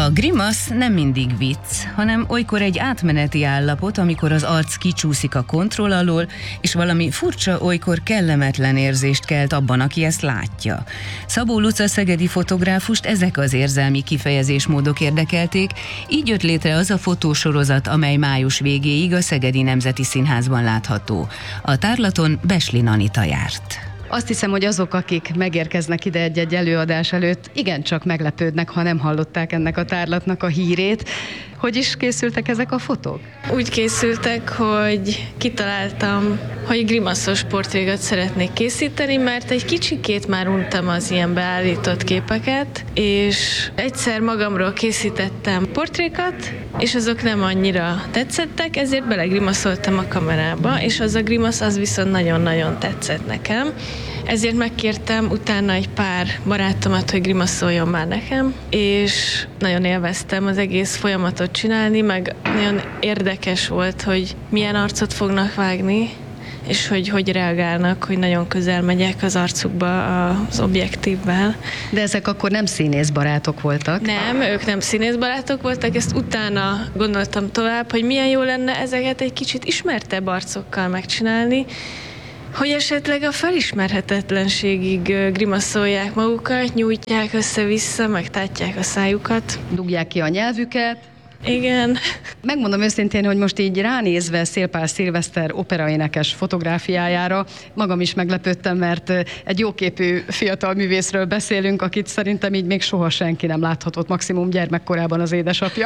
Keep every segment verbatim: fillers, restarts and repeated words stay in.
A grimasz nem mindig vicc, hanem olykor egy átmeneti állapot, amikor az arc kicsúszik a kontroll alól, és valami furcsa, olykor kellemetlen érzést kelt abban, aki ezt látja. Szabó Luca szegedi fotográfust ezek az érzelmi kifejezésmódok érdekelték, így jött létre az a fotósorozat, amely május végéig a Szegedi Nemzeti Színházban látható. A tárlaton Besling Anita járt. Azt hiszem, hogy azok, akik megérkeznek ide egy-egy előadás előtt, igencsak meglepődnek, ha nem hallották ennek a tárlatnak a hírét. Hogy is készültek ezek a fotók? Úgy készültek, hogy kitaláltam, hogy grimaszos portrékat szeretnék készíteni, mert egy kicsikét már untam az ilyen beállított képeket, és egyszer magamról készítettem portrékat, és azok nem annyira tetszettek, ezért belegrimaszoltam a kamerába, és az a grimasz az viszont nagyon-nagyon tetszett nekem. Ezért megkértem utána egy pár barátomat, hogy grimaszoljon már nekem, és nagyon élveztem az egész folyamatot csinálni, meg nagyon érdekes volt, hogy milyen arcot fognak vágni, és hogy hogy reagálnak, hogy nagyon közel megyek az arcukba az objektívvel. De ezek akkor nem színészbarátok voltak? Nem, ők nem színészbarátok voltak, ezt utána gondoltam tovább, hogy milyen jó lenne ezeket egy kicsit ismertebb arcokkal megcsinálni, hogy esetleg a felismerhetetlenségig grimaszolják magukat, nyújtják össze-vissza, megtátják a szájukat. Dugják ki a nyelvüket. Igen. Megmondom őszintén, hogy most így ránézve Szélpál Szilveszter operaénekes fotográfiájára magam is meglepődtem, mert egy jóképű fiatal művészről beszélünk, akit szerintem így még soha senki nem láthatott, maximum gyermekkorában az édesapja.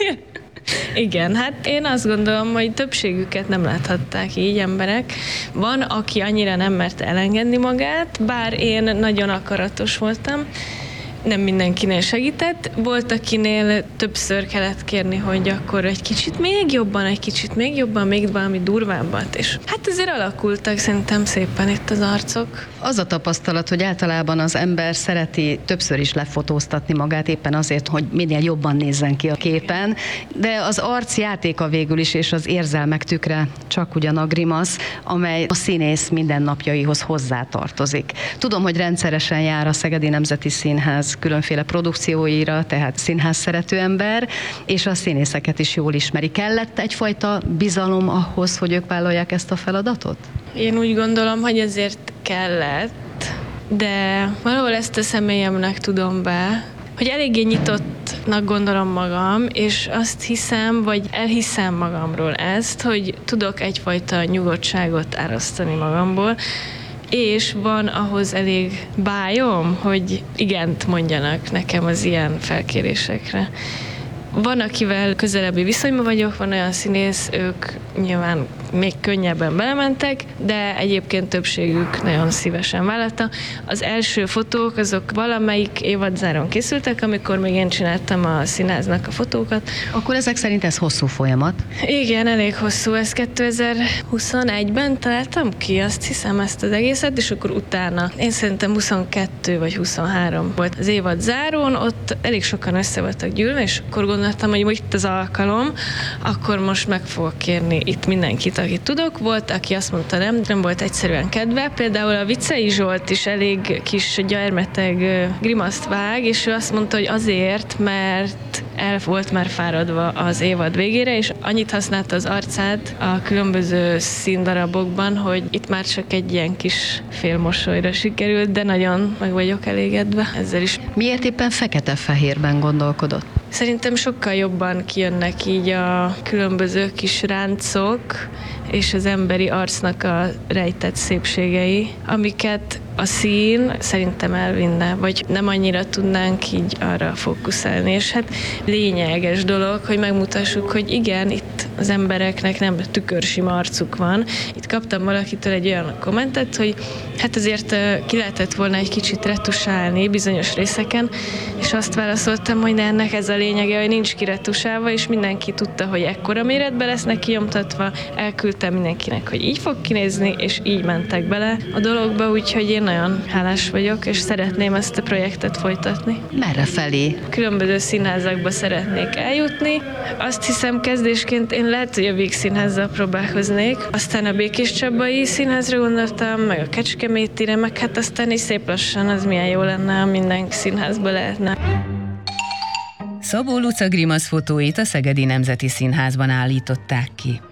Igen, hát én azt gondolom, hogy többségüket nem láthatták így emberek. Van, aki annyira nem mert elengedni magát, bár én nagyon akaratos voltam, nem mindenkinél segített. Volt, akinél többször kellett kérni, hogy akkor egy kicsit még jobban, egy kicsit még jobban, még valami durvábbat. És hát azért alakultak szerintem szépen itt az arcok. Az a tapasztalat, hogy általában az ember szereti többször is lefotóztatni magát éppen azért, hogy minél jobban nézzen ki a képen, de az arc játéka végül is, és az érzelmek tükre csak ugyan a grimasz, amely a színész mindennapjaihoz hozzátartozik. Tudom, hogy rendszeresen jár a Szegedi Nemzeti Színház különféle produkcióira, tehát színház szerető ember, és a színészeket is jól ismeri. Kellett egyfajta bizalom ahhoz, hogy ők vállalják ezt a feladatot? Én úgy gondolom, hogy ezért kellett, de valahol ezt a személyemnek tudom be, hogy eléggé nyitottnak gondolom magam, és azt hiszem, vagy elhiszem magamról ezt, hogy tudok egyfajta nyugodtságot árasztani magamból, és van ahhoz elég bájom, hogy igent mondjanak nekem az ilyen felkérésekre. Van, akivel közelebbi viszonyban vagyok, van olyan színész, ők nyilván még könnyebben belementek, de egyébként többségük nagyon szívesen vállalta. Az első fotók, azok valamelyik évadzáron készültek, amikor még én csináltam a színháznak a fotókat. Akkor ezek szerint ez hosszú folyamat? Igen, elég hosszú. Ez kétezer-huszonegyben találtam ki, azt hiszem, ezt az egészet, és akkor utána, én szerintem huszonkettő vagy huszonhárom volt az évadzárón, ott elég sokan össze voltak gyűlve, és akkor gondoltam, hogy itt az alkalom, akkor most meg fogok kérni itt mindenkit, akit tudok. Volt, aki azt mondta, nem, nem volt egyszerűen kedve. Például a Viccei Zsolt is elég kis gyermeteg grimaszt vág, és ő azt mondta, hogy azért, mert el volt már fáradva az évad végére, és annyit használta az arcát a különböző színdarabokban, hogy itt már csak egy ilyen kis félmosolyra sikerült, de nagyon meg vagyok elégedve ezzel is. Miért éppen fekete-fehérben gondolkodott? Szerintem sokkal jobban kijönnek így a különböző kis ráncok és az emberi arcnak a rejtett szépségei, amiket a szín szerintem elvinne, vagy nem annyira tudnánk így arra fókuszálni. És hát lényeges dolog, hogy megmutassuk, hogy igen, itt az embereknek nem tükörsima arcuk van. Itt kaptam valakitől egy olyan kommentet, hogy hát azért ki lehetett volna egy kicsit retusálni bizonyos részeken, és azt válaszoltam, hogy ennek ez a lényege, hogy nincs kiretusálva, és mindenki tudta, hogy ekkora méretben lesznek kinyomtatva. Elküldtem mindenkinek, hogy így fog kinézni, és így mentek bele a dologba, úgyhogy én nagyon hálás vagyok, és szeretném ezt a projektet folytatni. Merre felé? Különböző színházakba szeretnék eljutni. Azt hiszem, kezdésként én lehet, hogy a Víg Színházzal próbálkoznék. Aztán a Békés Csabai Színházra gondoltam, meg a Kecskemétire, meg hát aztán is szép lassan, az milyen jó lenne, ha minden színházba lehetne. Szabó Luca grimasz fotóit a Szegedi Nemzeti Színházban állították ki.